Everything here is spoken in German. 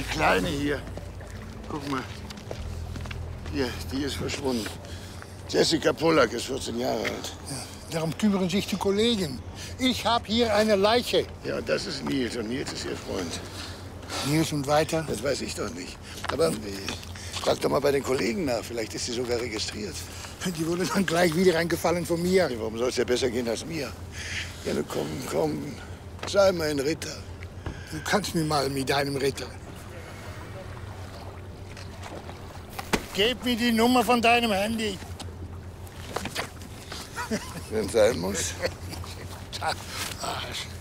Kleine hier. Guck mal. Hier, die ist verschwunden. Jessica Pollack ist 14 Jahre alt. Ja, darum kümmern sich die Kollegen. Ich habe hier eine Leiche. Ja, das ist Nils und Nils ist ihr Freund. Nils und weiter? Das weiß ich doch nicht. Aber frag doch mal bei den Kollegen nach. Vielleicht ist sie sogar registriert. Die wurde dann gleich wieder reingefallen von mir. Ja, warum soll es ja besser gehen als mir? Ja, nun komm, komm. Sei mal ein Ritter. Du kannst mir mal mit deinem Ritter. Gib mir die Nummer von deinem Handy. Wenn es sein muss. Arsch.